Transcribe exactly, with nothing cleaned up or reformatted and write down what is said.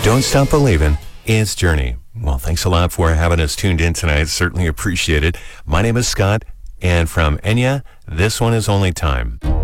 Don't Stop Believin', it's Journey. Well, thanks a lot for having us tuned in tonight. Certainly appreciate it. My name is Scott, and from Enya, this one is Only Time.